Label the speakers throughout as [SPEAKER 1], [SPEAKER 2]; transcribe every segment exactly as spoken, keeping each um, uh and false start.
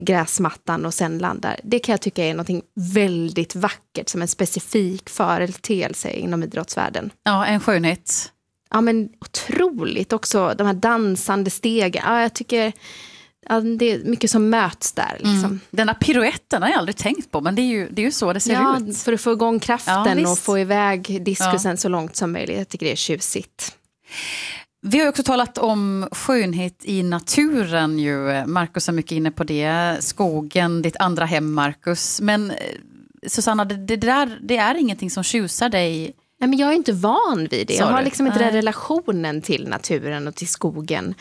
[SPEAKER 1] gräsmattan och sen landar. Det kan jag tycka är något väldigt vackert som en specifik företeelse inom idrottsvärlden.
[SPEAKER 2] Ja, en skönhet.
[SPEAKER 1] Ja, men otroligt också. De här dansande stegen. Ja, jag tycker ja, det är mycket som möts där. Liksom. Mm.
[SPEAKER 2] Denna piruetten har jag aldrig tänkt på, men det är ju, det är ju så det ser
[SPEAKER 1] ja,
[SPEAKER 2] ut.
[SPEAKER 1] För att få igång kraften
[SPEAKER 2] ja,
[SPEAKER 1] och få iväg diskusen
[SPEAKER 2] ja.
[SPEAKER 1] så långt som möjligt. Jag tycker det är tjusigt.
[SPEAKER 2] Vi har också talat om skönhet i naturen ju. Marcus är mycket inne på det. Skogen, ditt andra hem, Marcus. Men Susanna, det, det där det är ingenting som tjusar dig.
[SPEAKER 1] Nej, men jag är inte van vid det. Jag har liksom inte
[SPEAKER 2] Nej.
[SPEAKER 1] den relationen till naturen och till skogen.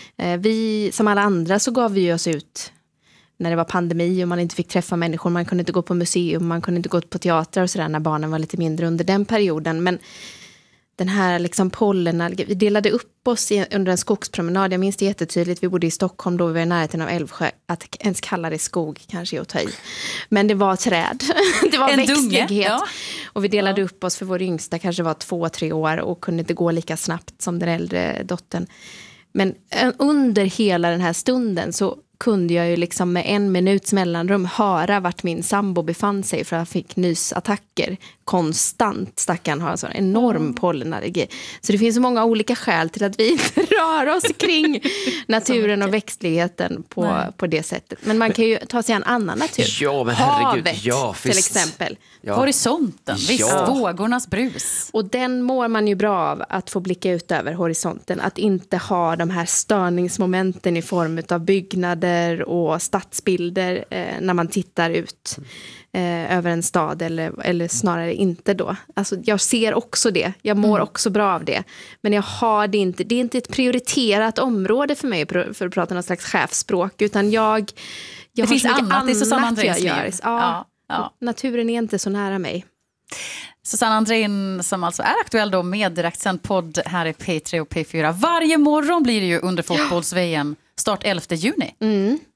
[SPEAKER 1] Vi, som alla andra, så gav vi oss ut när det var pandemi och man inte fick träffa människor. Man kunde inte gå på museum, man kunde inte gå på teater och sådär när barnen var lite mindre under den perioden. Men den här liksom pollen, vi delade upp oss i, under en skogspromenad. Jag minns det jättetydligt. Vi bodde i Stockholm då vi var i närheten av Älvsjö. Att ens kalla det skog kanske är att ta i. Men det var träd. Det var en växtlighet. Ja. Och vi delade ja. upp oss, för vår yngsta kanske var två, tre år och kunde inte gå lika snabbt som den äldre dottern. Men under hela den här stunden så kunde jag ju liksom med en minuts mellanrum höra vart min sambo befann sig, för jag fick nysattacker konstant. Stackarn har en sån enorm mm. pollenallergi. Så det finns så många olika skäl till att vi inte rör oss kring naturen och växtligheten på, på det sättet. Men man kan ju ta sig en annan natur.
[SPEAKER 3] Ja, men herregud.
[SPEAKER 1] Havet
[SPEAKER 3] ja,
[SPEAKER 1] till exempel.
[SPEAKER 2] Ja. Horisonten, visst,
[SPEAKER 3] ja.
[SPEAKER 2] vågornas brus.
[SPEAKER 1] Och den mår man ju bra av, att få blicka ut över horisonten. Att inte ha de här störningsmomenten i form av byggnader och stadsbilder eh, när man tittar ut eh, över en stad, eller, eller snarare inte då. Alltså, jag ser också det, jag mår mm. också bra av det. Men jag har det inte, det är inte ett prioriterat område för mig, för att prata någon slags chefsspråk, utan jag, jag
[SPEAKER 2] det finns annat, annat, det är Susanna Andréns liv.
[SPEAKER 1] Ja,
[SPEAKER 2] ja, ja.
[SPEAKER 1] Naturen är inte så nära mig.
[SPEAKER 2] Susanna Andrén som alltså är aktuell då med direktsänd podd här i P tre och P fyra. Varje morgon blir det ju under fotbolls-V M start elfte juni.
[SPEAKER 1] Mm.